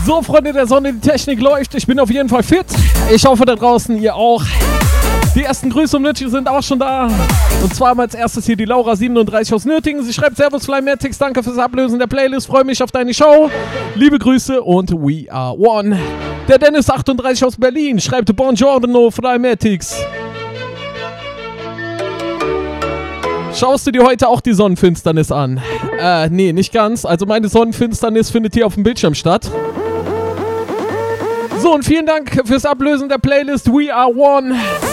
So, Freunde der Sonne, die Technik läuft. Ich bin auf jeden Fall fit. Ich hoffe, da draußen ihr auch. Die ersten Grüße um Nötig sind auch schon da. Und zwar als erstes hier die Laura37 aus Nötingen. Sie schreibt: Servus Flymatics, danke fürs Ablösen der Playlist. Freue mich auf deine Show. Liebe Grüße und we are one. Der Dennis38 aus Berlin schreibt: Buongiorno Flymatics. Schaust du dir heute auch die Sonnenfinsternis an? Nee, nicht ganz. Also meine Sonnenfinsternis findet hier auf dem Bildschirm statt. So, und vielen Dank fürs Ablösen der Playlist We Are One.